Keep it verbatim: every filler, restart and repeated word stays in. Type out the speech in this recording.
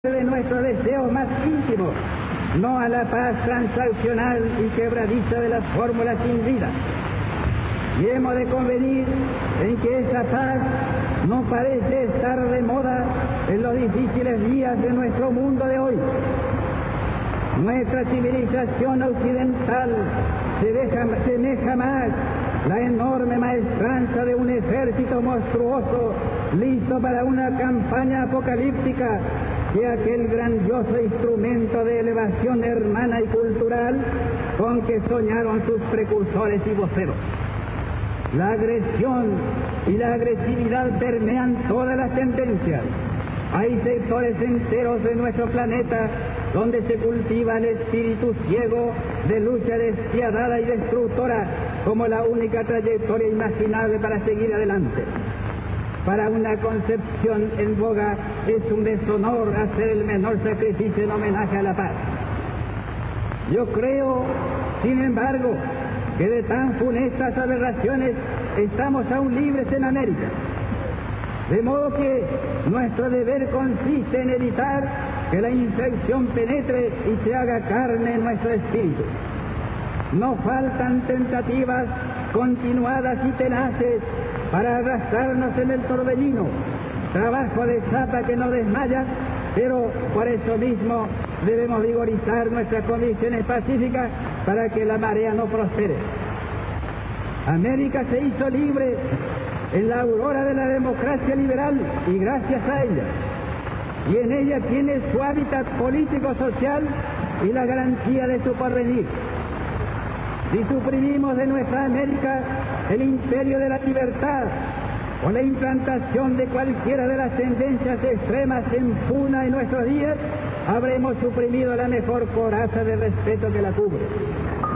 de nuestros deseos más íntimos, no a la paz transaccional y quebradiza de las fórmulas sin vida. Y hemos de convenir en que esa paz no parece estar de moda en los difíciles días de nuestro mundo de hoy. Nuestra civilización occidental semeja más la enorme maestranza de un ejército monstruoso listo para una campaña apocalíptica que aquel grandioso instrumento de elevación hermana y cultural con que soñaron sus precursores y voceros. La agresión y la agresividad permean todas las tendencias. Hay sectores enteros de nuestro planeta donde se cultiva el espíritu ciego de lucha despiadada y destructora como la única trayectoria imaginable para seguir adelante. Para una concepción en boga es un deshonor hacer el menor sacrificio en homenaje a la paz. Yo creo, sin embargo, que de tan funestas aberraciones estamos aún libres en América. De modo que nuestro deber consiste en evitar que la infección penetre y se haga carne en nuestro espíritu. No faltan tentativas continuadas y tenaces para arrastrarnos en el torbellino, trabajo de zapa que no desmaya, pero por eso mismo debemos vigorizar nuestras condiciones pacíficas para que la marea no prospere. América se hizo libre en la aurora de la democracia liberal y gracias a ella, y en ella tiene su hábitat político-social y la garantía de su porvenir. Si suprimimos de nuestra América el imperio de la libertad o la implantación de cualquiera de las tendencias extremas en pugna en nuestros días, habremos suprimido la mejor coraza de respeto que la cubre.